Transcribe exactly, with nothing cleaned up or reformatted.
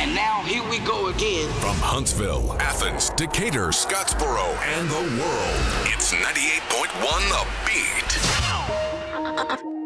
And now here we go again. From Huntsville, Athens, Decatur, Scottsboro, and the world, it's ninety-eight point one The Beat.